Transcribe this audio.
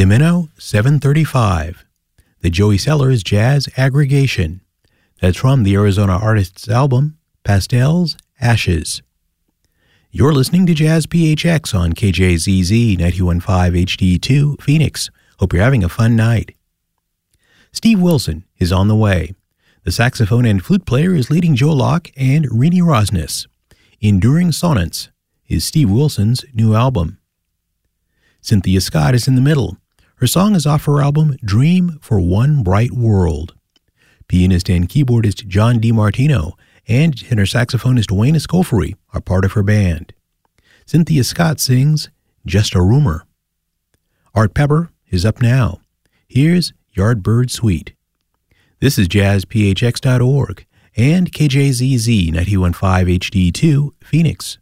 Zimino 735, the Joey Sellers Jazz Aggregation. That's from the Arizona artist's album, Pastels, Ashes. You're listening to Jazz PHX on KJZZ 91.5 HD2, Phoenix. Hope you're having a fun night. Steve Wilson is on the way. The saxophone and flute player is leading Joe Locke and Rini Rosnes. Enduring Sonnets is Steve Wilson's new album. Cynthia Scott is in the middle. Her song is off her album Dream for One Bright World. Pianist and keyboardist John DiMartino and tenor saxophonist Wayne Escoffery are part of her band. Cynthia Scott sings Just a Rumor. Art Pepper is up now. Here's Yardbird Suite. This is jazzphx.org and KJZZ 91.5 HD2, Phoenix.